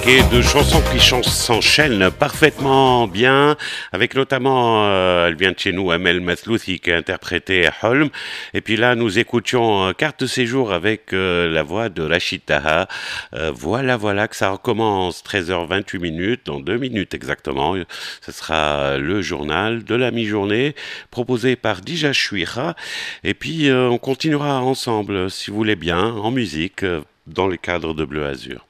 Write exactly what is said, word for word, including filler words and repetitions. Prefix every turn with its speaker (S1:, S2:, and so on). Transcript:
S1: paquet de chansons qui chan- s'enchaînent parfaitement bien, avec notamment, euh, elle vient de chez nous, Amel Maslouthi, qui a interprété Holm. Et puis là, nous écoutions euh, Carte de séjour avec euh, la voix de Rachid Taha. Euh, voilà, voilà, que ça recommence, treize heures vingt-huit minutes, dans deux minutes exactement. Ce sera le journal de la mi-journée, proposé par Dija Chouira. Et puis, euh, on continuera ensemble, si vous voulez bien, en musique, euh, dans le cadre de Bleu Azur.